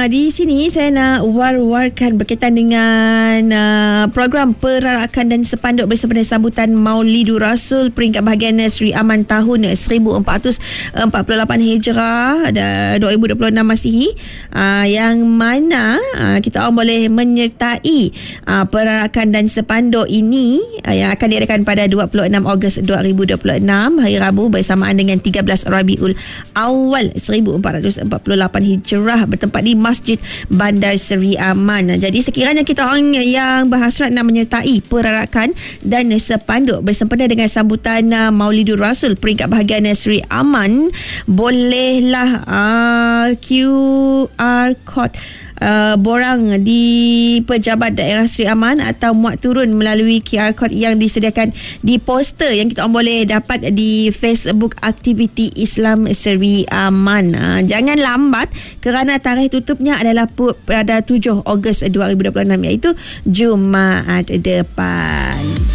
Di sini saya nak war-warkan berkaitan dengan program perarakan dan sepanduk bersempena sambutan Maulidur Rasul peringkat bahagian Sri Aman tahun 1448 Hijrah 2026 Masihi, yang mana kita orang boleh menyertai perarakan dan sepanduk ini yang akan diadakan pada 26 Ogos 2026 hari Rabu bersamaan dengan 13 Rabiul Awal 1448 Hijrah, bertempat di Masjid Bandar Seri Aman. Jadi sekiranya kita orang yang berhasrat nak menyertai perarakan dan sepanduk bersempena dengan sambutan Maulidur Rasul peringkat bahagian Seri Aman, bolehlah QR code borang di pejabat daerah Seri Aman atau muat turun melalui QR code yang disediakan di poster yang kita boleh dapat di Facebook Aktiviti Islam Seri Aman. Jangan lambat kerana tarikh tutupnya adalah pada 7 Ogos 2026 iaitu Jumaat depan.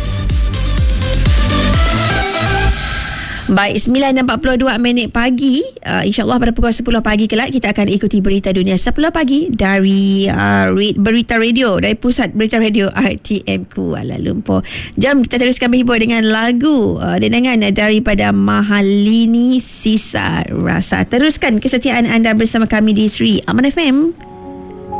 Baik, 9.42 pagi. InsyaAllah pada pukul 10 pagi kelak kita akan ikuti berita dunia 10 pagi dari Berita Radio, dari Pusat Berita Radio RTM Kuala Lumpur. Jom kita teruskan berhibur dengan lagu dendangan daripada Mahalini Sisa Rasa. Teruskan kesetiaan anda bersama kami di Sri Aman FM.